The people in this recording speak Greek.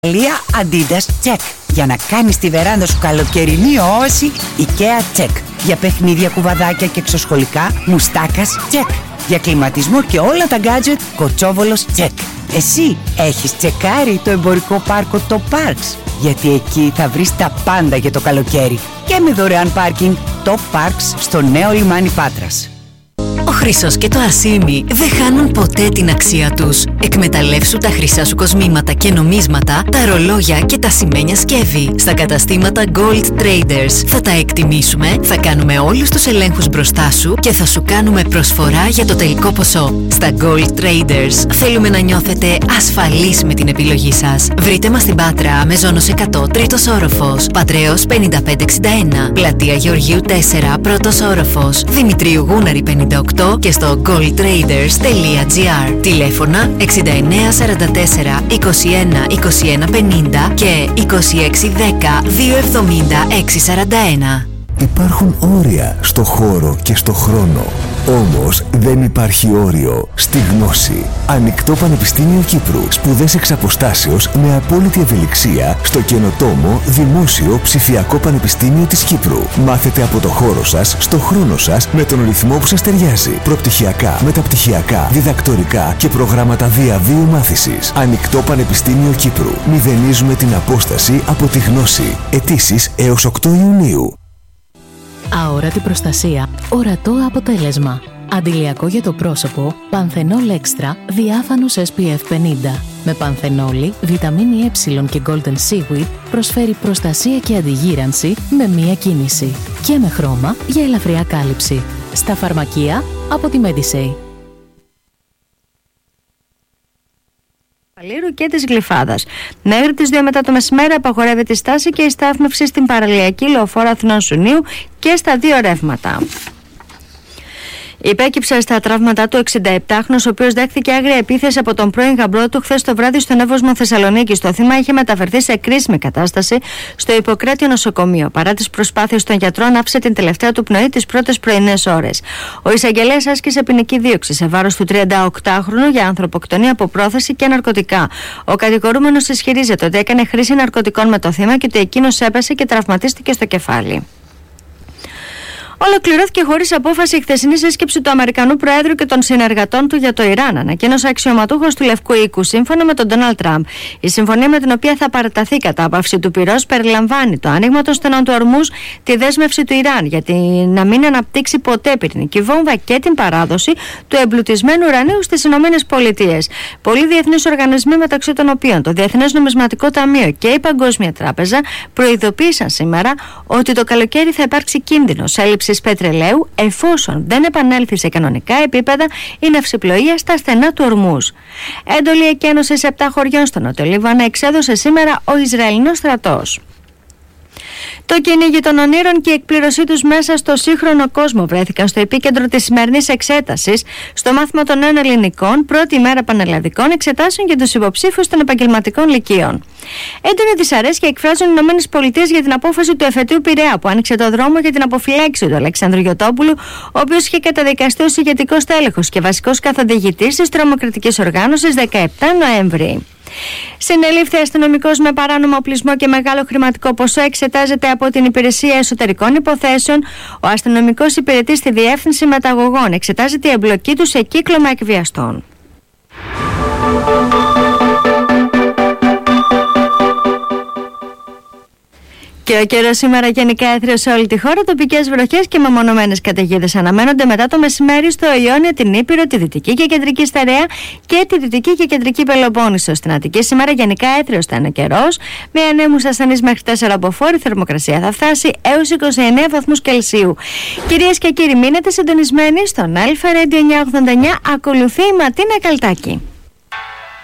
Adidas Check. Για να κάνεις τη βεράντα σου καλοκαιρινή όαση, IKEA Check. Για παιχνίδια, κουβαδάκια και εξωσχολικά, Μουστάκας Check. Για κλιματισμό και όλα τα gadget, Κοτσόβολος Check. Εσύ έχεις τσεκάρει το εμπορικό πάρκο το Parks? Γιατί εκεί θα βρεις τα πάντα για το καλοκαίρι. Και με δωρεάν πάρκινγκ, το Parks στο νέο λιμάνι Πάτρας. Ο χρυσός και το ασίμι δεν χάνουν ποτέ την αξία τους. Εκμεταλλεύσου τα χρυσά σου κοσμήματα και νομίσματα, τα ρολόγια και τα σημαίνια σκεύη. Στα καταστήματα Gold Traders θα τα εκτιμήσουμε, θα κάνουμε όλους τους ελέγχους μπροστά σου και θα σου κάνουμε προσφορά για το τελικό ποσό. Στα Gold Traders θέλουμε να νιώθετε ασφαλείς με την επιλογή σας. Βρείτε μας στην Πάτρα, Μεζόνος 100, τρίτος όροφος, Πατρέως 5561, Πλατεία Γεωργίου 4, πρώτος όροφος, Δημητρίου Γούναρη 58 και στο goldtraders.gr. Τηλέφωνα 6944 21 21 50 και 2610 270 641. Υπάρχουν όρια στο χώρο και στο χρόνο. Όμως δεν υπάρχει όριο στη γνώση. Ανοιχτό Πανεπιστήμιο Κύπρου. Σπουδές εξ αποστάσεως με απόλυτη ευελιξία στο καινοτόμο Δημόσιο Ψηφιακό Πανεπιστήμιο της Κύπρου. Μάθετε από το χώρο σας, στο χρόνο σας, με τον ρυθμό που σας ταιριάζει. Προπτυχιακά, μεταπτυχιακά, διδακτορικά και προγράμματα διαβίου μάθησης. Ανοιχτό Πανεπιστήμιο Κύπρου. Μηδενίζουμε την απόσταση από τη γνώση. Αιτήσεις έως 8 Ιουνίου. Αόρατη προστασία, ορατό αποτέλεσμα. Αντιλιακό για το πρόσωπο, Πανθενόλ Extra, διάφανος SPF 50. Με πανθενόλη, βιταμίνη Ε και Golden Seaweed προσφέρει προστασία και αντιγύρανση με μία κίνηση. Και με χρώμα για ελαφριά κάλυψη. Στα φαρμακεία από τη Medisay. Και της Γλυφάδας. Μέχρι τις 2 μετά το μεσημέρι απαγορεύεται η στάση και η στάθμευση στην παραλιακή λεωφόρο Αθηνών Σουνίου και στα 2 ρεύματα. Υπέκυψε στα τραύματα του 67χρονος, ο οποίος δέχθηκε άγρια επίθεση από τον πρώην γαμπρό του χθες το βράδυ στον Εύωσμο Θεσσαλονίκης. Το θύμα είχε μεταφερθεί σε κρίσιμη κατάσταση στο Ιπποκράτιο νοσοκομείο. Παρά τις προσπάθειες των γιατρών, άφησε την τελευταία του πνοή τις πρώτες πρωινές ώρες. Ο εισαγγελέας άσκησε ποινική δίωξη σε βάρος του 38χρονου για ανθρωποκτονία από πρόθεση και ναρκωτικά. Ο κατηγορούμενος ισχυρίζεται ότι έκανε χρήση ναρκωτικών με το θύμα και ότι εκείνος έπεσε και τραυματίστηκε στο κεφάλι. Ολοκληρώθηκε χωρίς απόφαση η χθεσινή σύσκεψη του Αμερικανού Προέδρου και των συνεργατών του για το Ιράν, ανακοίνωσε αξιωματούχος του Λευκού Οίκου, σύμφωνα με τον Ντόναλντ Τραμπ. Η συμφωνία με την οποία θα παραταθεί η κατάπαυση του πυρός περιλαμβάνει το άνοιγμα των στενών του Ορμούζ, τη δέσμευση του Ιράν γιατί να μην αναπτύξει ποτέ πυρηνική βόμβα και την παράδοση του εμπλουτισμένου ουρανίου στις ΗΠΑ. Πολλοί διεθνείς οργανισμοί, μεταξύ των οποίων το Διεθνές Νομισματικό Ταμείο και η Παγκόσμια Τράπεζα, προειδοποίησαν σήμερα ότι το καλοκαίρι θα υπάρξει κίνδυνος έλλειψης πετρελαίου εφόσον δεν επανέλθει σε κανονικά επίπεδα η ναυσιπλοεία στα στενά του Ορμούζ. Έντολη εκένωση σε 7 χωριών στο Νότιο Λίβανο εξέδωσε σήμερα ο Ισραηλινός στρατός. Το κυνήγι των ονείρων και η εκπλήρωσή τους μέσα στο σύγχρονο κόσμο βρέθηκαν στο επίκεντρο της σημερινής εξέτασης στο μάθημα των νέων ελληνικών, πρώτη ημέρα πανελλαδικών εξετάσεων για τους υποψήφιους των επαγγελματικών λυκείων. Έντονη δυσαρέσκεια εκφράζουν οι ΗΠΑ για την απόφαση του εφετείου Πειραιά που άνοιξε το δρόμο για την αποφυλάξη του Αλεξάνδρου Γιωτόπουλου, ο οποίος είχε καταδικαστεί ως ηγετικός τέλεχος και βασικός καθοδηγητής της τρομοκρατικής οργάνωσης 17 Νοέμβρη. Συνελήφθη αστυνομικός με παράνομο οπλισμό και μεγάλο χρηματικό ποσό, εξετάζεται από την Υπηρεσία Εσωτερικών Υποθέσεων. Ο αστυνομικός υπηρετεί στη Διεύθυνση Μεταγωγών. Εξετάζεται η εμπλοκή του σε κύκλωμα εκβιαστών. Και ο καιρός σήμερα γενικά έθριος σε όλη τη χώρα. Τοπικές βροχές και μεμονωμένες καταιγίδες αναμένονται μετά το μεσημέρι στο Ιόνιο, την Ήπειρο, τη Δυτική και Κεντρική Στερεά και τη Δυτική και Κεντρική Πελοπόννησο. Στην Αττική σήμερα γενικά έθριος θα είναι καιρός, με ανέμους ασθενείς μέχρι 4 μποφόρ. Η θερμοκρασία θα φτάσει έως 29 βαθμούς Κελσίου. Κυρίες και κύριοι, μείνετε συντονισμένοι στον Αλφα Radio 989. Ακολουθεί η Ματίνα Καλτάκη.